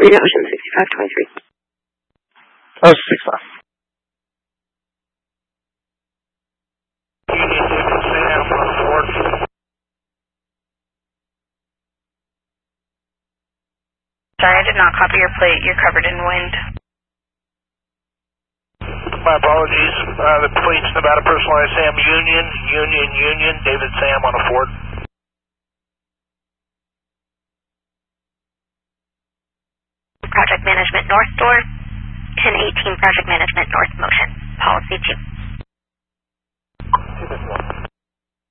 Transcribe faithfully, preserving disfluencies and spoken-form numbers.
Read Ocean sixty-five twenty-three. Oh, sixty-five. Sorry, I did not copy your plate. You're covered in wind. My apologies. Uh, the plate's Nevada Personalized Sam Union, Union, Union, David Sam on a Ford. Project Management North Door, ten eighteen Project Management North Motion, Policy two.